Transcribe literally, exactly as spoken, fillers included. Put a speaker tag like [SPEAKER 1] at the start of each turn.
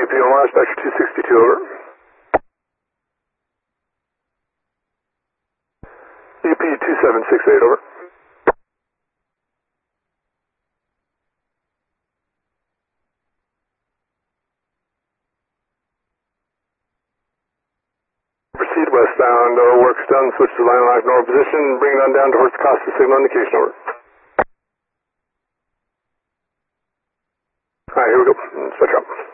[SPEAKER 1] U P Omar, Spectre two sixty-two, over. U P two seven six eight, over. Proceed westbound, uh, work's done, switch to line live normal position, bring it on down towards Costa signal indication, over. Alright, here we go, switch up.